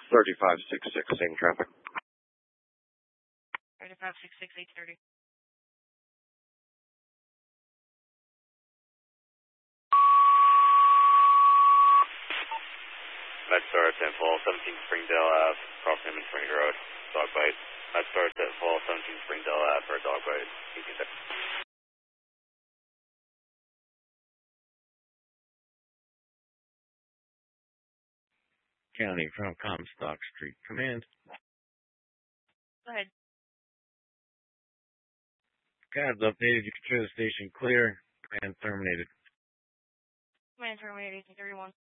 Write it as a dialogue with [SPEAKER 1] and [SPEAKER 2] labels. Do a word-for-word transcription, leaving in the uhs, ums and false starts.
[SPEAKER 1] thirty-five sixty-six, same traffic.
[SPEAKER 2] thirty-five sixty-six, eight thirty.
[SPEAKER 3] MedStar ten Fall, seventeen Springdale Ave, crossing Inventory Road, dog bite. MedStar ten Fall, seventeen Springdale Ave for a dog bite. eighteen seconds.
[SPEAKER 4] County from Comstock Street. Command.
[SPEAKER 2] Go ahead.
[SPEAKER 4] Cab's updated. You can show the station clear. Command terminated.
[SPEAKER 2] Command terminated, eighteen thirty-one.